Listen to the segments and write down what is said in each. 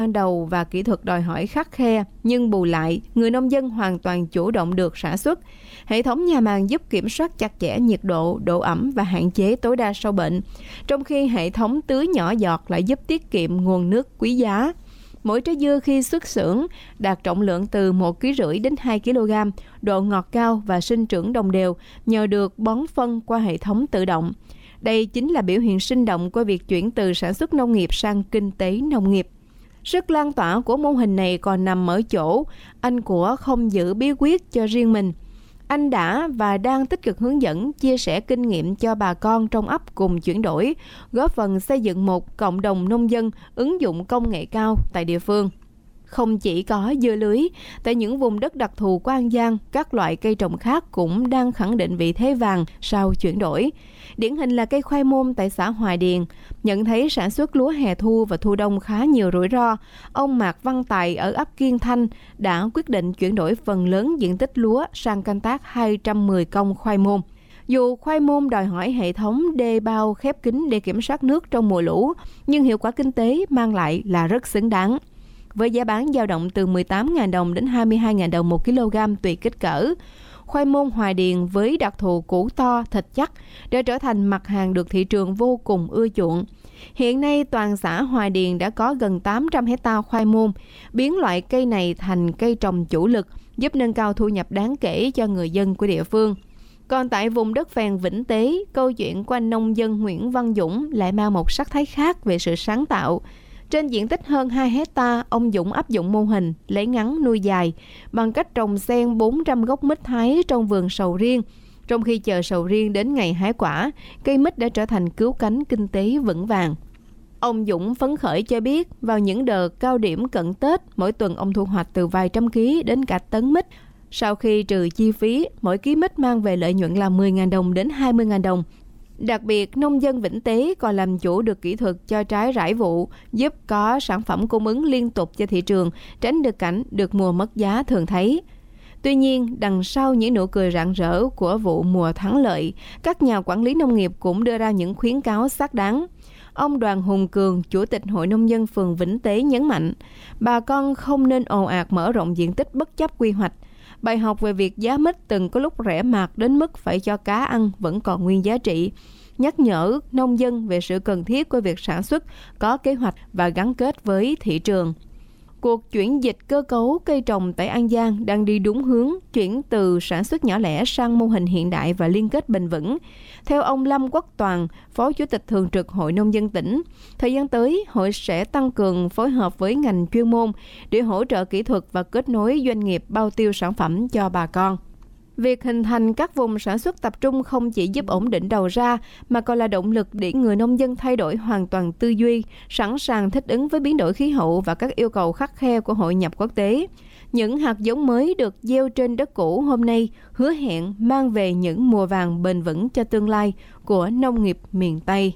ban đầu và kỹ thuật đòi hỏi khắt khe, nhưng bù lại, người nông dân hoàn toàn chủ động được sản xuất. Hệ thống nhà màng giúp kiểm soát chặt chẽ nhiệt độ, độ ẩm và hạn chế tối đa sâu bệnh, trong khi hệ thống tưới nhỏ giọt lại giúp tiết kiệm nguồn nước quý giá. Mỗi trái dưa khi xuất xưởng đạt trọng lượng từ 1,5 kg đến 2 kg, độ ngọt cao và sinh trưởng đồng đều nhờ được bón phân qua hệ thống tự động. Đây chính là biểu hiện sinh động của việc chuyển từ sản xuất nông nghiệp sang kinh tế nông nghiệp. Sức lan tỏa của mô hình này còn nằm ở chỗ anh của không giữ bí quyết cho riêng mình. Anh đã và đang tích cực hướng dẫn, chia sẻ kinh nghiệm cho bà con trong ấp cùng chuyển đổi, góp phần xây dựng một cộng đồng nông dân ứng dụng công nghệ cao tại địa phương. Không chỉ có dưa lưới, tại những vùng đất đặc thù của An Giang, các loại cây trồng khác cũng đang khẳng định vị thế vàng sau chuyển đổi. Điển hình là cây khoai môn tại xã Hòa Điền. Nhận thấy sản xuất lúa hè thu và thu đông khá nhiều rủi ro, ông Mạc Văn Tài ở ấp Kiên Thanh đã quyết định chuyển đổi phần lớn diện tích lúa sang canh tác 210 công khoai môn. Dù khoai môn đòi hỏi hệ thống đê bao khép kín để kiểm soát nước trong mùa lũ, nhưng hiệu quả kinh tế mang lại là rất xứng đáng. Với giá bán dao động từ 18.000 đồng đến 22.000 đồng 1 kg tùy kích cỡ, khoai môn Hòa Điền với đặc thù củ to, thịt chắc đã trở thành mặt hàng được thị trường vô cùng ưa chuộng. Hiện nay, toàn xã Hòa Điền đã có gần 800 hectare khoai môn, biến loại cây này thành cây trồng chủ lực, giúp nâng cao thu nhập đáng kể cho người dân của địa phương. Còn tại vùng đất phèn Vĩnh Tế, câu chuyện của anh nông dân Nguyễn Văn Dũng lại mang một sắc thái khác về sự sáng tạo. Trên diện tích hơn 2 hectare, ông Dũng áp dụng mô hình lấy ngắn nuôi dài bằng cách trồng xen 400 gốc mít Thái trong vườn sầu riêng. Trong khi chờ sầu riêng đến ngày hái quả, cây mít đã trở thành cứu cánh kinh tế vững vàng. Ông Dũng phấn khởi cho biết, vào những đợt cao điểm cận Tết, mỗi tuần ông thu hoạch từ vài trăm ký đến cả tấn mít. Sau khi trừ chi phí, mỗi ký mít mang về lợi nhuận là 10.000 đồng đến 20.000 đồng. Đặc biệt, nông dân Vĩnh Tế còn làm chủ được kỹ thuật cho trái rải vụ, giúp có sản phẩm cung ứng liên tục cho thị trường, tránh được cảnh được mùa mất giá thường thấy. Tuy nhiên, đằng sau những nụ cười rạng rỡ của vụ mùa thắng lợi, các nhà quản lý nông nghiệp cũng đưa ra những khuyến cáo xác đáng. Ông Đoàn Hùng Cường, Chủ tịch Hội Nông dân phường Vĩnh Tế nhấn mạnh, bà con không nên ồ ạt mở rộng diện tích bất chấp quy hoạch. Bài học về việc giá mít từng có lúc rẻ mạt đến mức phải cho cá ăn vẫn còn nguyên giá trị, nhắc nhở nông dân về sự cần thiết của việc sản xuất, có kế hoạch và gắn kết với thị trường. Cuộc chuyển dịch cơ cấu cây trồng tại An Giang đang đi đúng hướng, chuyển từ sản xuất nhỏ lẻ sang mô hình hiện đại và liên kết bền vững. Theo ông Lâm Quốc Toàn, Phó Chủ tịch Thường trực Hội Nông dân tỉnh, thời gian tới, hội sẽ tăng cường phối hợp với ngành chuyên môn để hỗ trợ kỹ thuật và kết nối doanh nghiệp bao tiêu sản phẩm cho bà con. Việc hình thành các vùng sản xuất tập trung không chỉ giúp ổn định đầu ra, mà còn là động lực để người nông dân thay đổi hoàn toàn tư duy, sẵn sàng thích ứng với biến đổi khí hậu và các yêu cầu khắt khe của hội nhập quốc tế. Những hạt giống mới được gieo trên đất cũ hôm nay hứa hẹn mang về những mùa vàng bền vững cho tương lai của nông nghiệp miền Tây.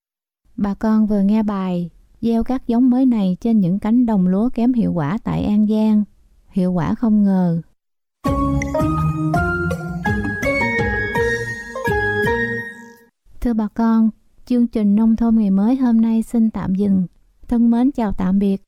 Bà con vừa nghe bài gieo các giống mới này trên những cánh đồng lúa kém hiệu quả tại An Giang. Hiệu quả không ngờ. Thưa bà con, chương trình Nông thôn ngày mới hôm nay xin tạm dừng. Thân mến chào tạm biệt